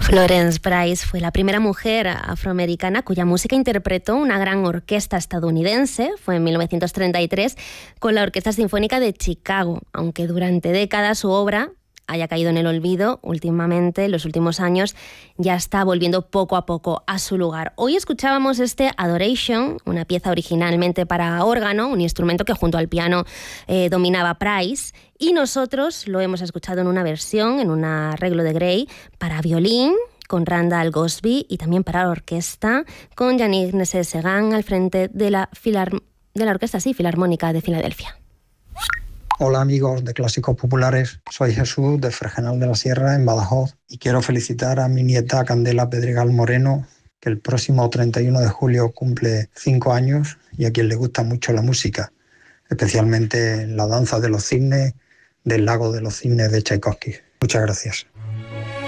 Florence Price fue la primera mujer afroamericana cuya música interpretó una gran orquesta estadounidense. Fue en 1933 con la Orquesta Sinfónica de Chicago. Aunque durante décadas su obra haya caído en el olvido, últimamente, en los últimos años, ya está volviendo poco a poco a su lugar. Hoy escuchábamos este Adoration, una pieza originalmente para órgano, un instrumento que junto al piano dominaba Price, y nosotros lo hemos escuchado en una versión, en un arreglo de Gray, para violín, con Randall Gosby, y también para la orquesta, con Yannick Nézet-Séguin al frente de la Orquesta Filarmónica de Filadelfia. Hola amigos de Clásicos Populares, soy Jesús de Fregenal de la Sierra en Badajoz y quiero felicitar a mi nieta Candela Pedregal Moreno, que el próximo 31 de julio cumple 5 años y a quien le gusta mucho la música, especialmente la danza de los cisnes del Lago de los Cisnes de Tchaikovsky. Muchas gracias.